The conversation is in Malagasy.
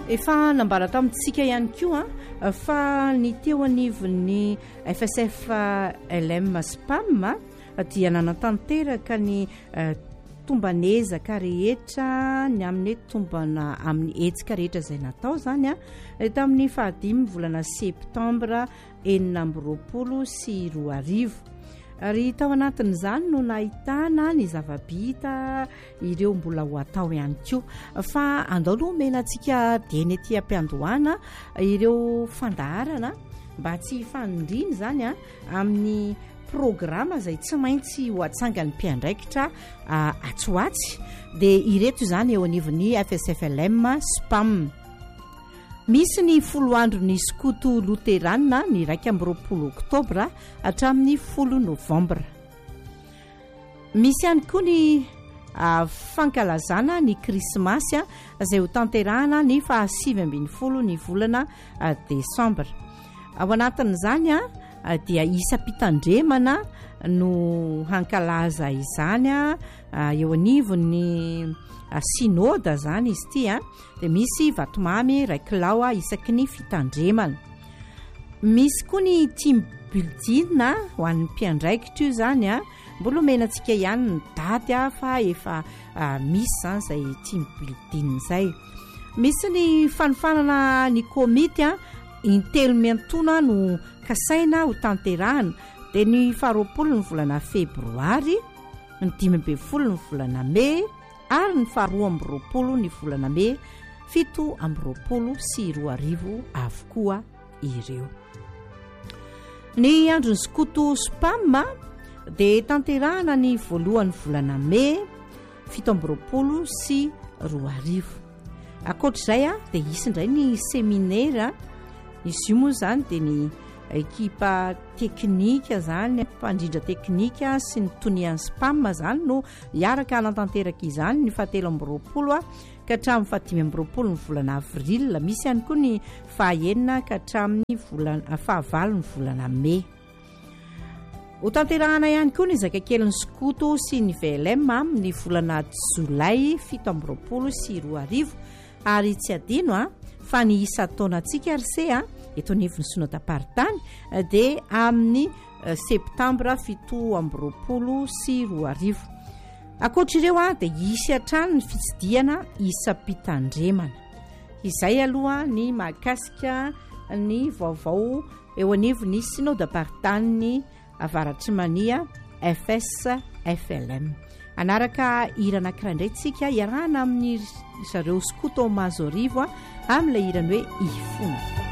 efa nambara tamintsika ihany koa fa ny teo anivon'ny FSFLM SPAM dia nanatanteraka ny tombanezaka rehetra ny amin'ny tombana amin'ny hetsika rehetra izay natao zany tamin'ny 15 volana septambra 2024 ary tao anatin'izany no nahitana ny zava-bita ireo mbola ho atao ihany koa fa andao aloha menantsika dieny ety am-piandohana ireo fandaharana mba tsy fanindriny zany amin'ny programa izay tsy maintsy ho atsangany mpiandraikitra atsoatsy dia ireto izany eo anivon'ny FSFLM SPAM. Misy ny 10 andro ny skoto loterana ny 20 oktobra hatramin'ny 10 novambra. Misy ihany koa ny fankalazana ny krismasy izay ho tanterahana ny 27 ny volana desambra. Ao anatin'izany dia isam-pitandremana no hankalaza izany eo anivon'ny sinôda zany izy ity dia misy vatomamy raikilao isaky ny fitandremana. Misy koa ny team building ho an'ny mpiandraikitra io zany mbola menantsika ihany ny daty fa efa misy zany izay team building zay. Misy ny fanofanana ny komity intelo miantona no kasaina ho tanterahana dia ny 20 ny volana febroary, ny 15 ny volana may ary ny 12 ny volana may 7/20 avokoa ireo. Ny andron'ny skoto SPAM dia tanterahana ny voalohan'ny volana may 7/20 sy 20. Akoatr'izay dia isy indray ny seminaire izy io moa zany dia ny ekipa teknika zany mpandrindra teknika sy ny tonian'ny SPAM zany no hiaraka anatanteraka izany ny 17/20 ka hatramin'ny 15/20 ny volana avril. Misy ihany koa ny 9 ka hatramin'ny volana 9 ny volana may. Ho tanterahana ihany koa ny zakakelin'ny skoto sy ny VLM amin'ny volana jolay 7/20 sy 20 ary tsy adino fa ny isa taonantsika RC eto anivon'ny sonodaparitany dia amin'ny septambra 7/20 sy 20. Akoatr'ireo dia isy hatrany ny fitsidiana isam-pitandremana. Izay aloha ny mahakasika ny vaovao eo anivon'ny sonodaparitany avaratry mania FSFLM. Anaraka hira anankiray indray tsika iarahana amin'ny zareo skoto mazorivo amin'ilay hirany hoe ifona.